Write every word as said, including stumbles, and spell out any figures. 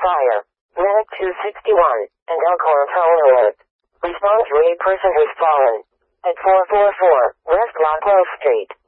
fire. Medic two sixty-one, and Elkhorn Town Alert. Response rate person has fallen. At four four four, West Locklow Street.